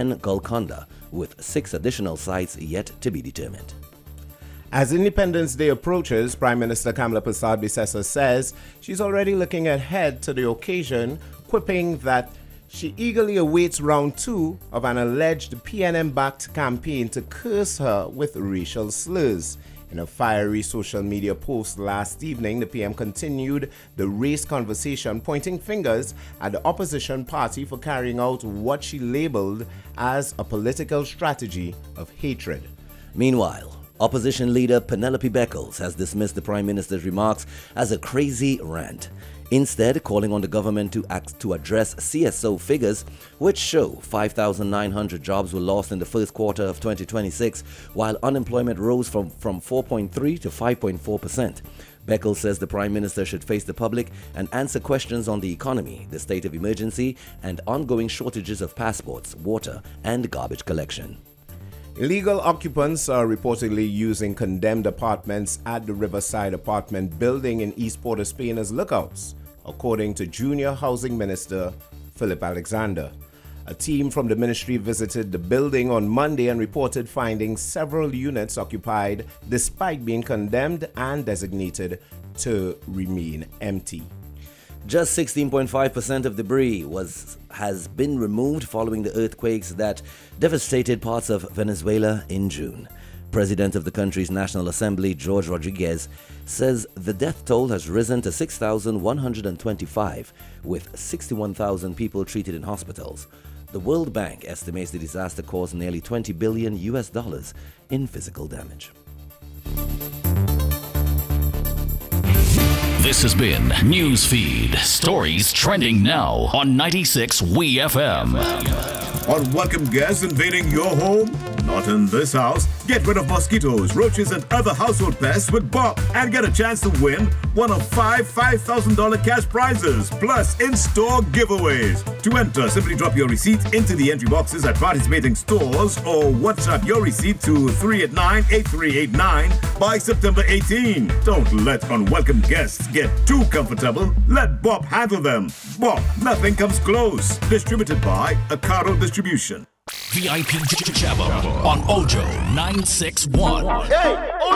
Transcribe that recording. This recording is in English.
and Golconda, with 6 additional sites yet to be determined. As Independence Day approaches, Prime Minister Kamala Persad-Bissessar says she's already looking ahead to the occasion, quipping that she eagerly awaits round 2 of an alleged PNM-backed campaign to curse her with racial slurs. In a fiery social media post last evening, the PM continued the race conversation, pointing fingers at the opposition party for carrying out what she labeled as a political strategy of hatred. Meanwhile, opposition leader Penelope Beckles has dismissed the Prime Minister's remarks as a crazy rant, instead calling on the government to address CSO figures, which show 5,900 jobs were lost in the first quarter of 2026, while unemployment rose from 4.3 to 5.4%. Beckles says the Prime Minister should face the public and answer questions on the economy, the state of emergency, and ongoing shortages of passports, water, and garbage collection. Illegal occupants are reportedly using condemned apartments at the Riverside apartment building in East Port-of-Spain as lookouts, according to Junior Housing Minister Philip Alexander. A team from the ministry visited the building on Monday and reported finding several units occupied despite being condemned and designated to remain empty. Just 16.5% of debris has been removed following the earthquakes that devastated parts of Venezuela in June. President of the country's National Assembly, George Rodriguez, says the death toll has risen to 6,125, with 61,000 people treated in hospitals. The World Bank estimates the disaster caused nearly $20 billion in physical damage. This has been Newsfeed, stories trending now on 96 WeFM. On welcome guests invading your home? Not in this house. Get rid of mosquitoes, roaches, and other household pests with Bob and get a chance to win one of 5 $5,000 cash prizes plus in-store giveaways. To enter, simply drop your receipt into the entry boxes at participating stores or WhatsApp your receipt to 389-8389 by September 18. Don't let unwelcome guests get too comfortable. Let Bob handle them. Bob, nothing comes close. Distributed by Acaro Distribution. VIP Jabba on Ojo 961. Hey!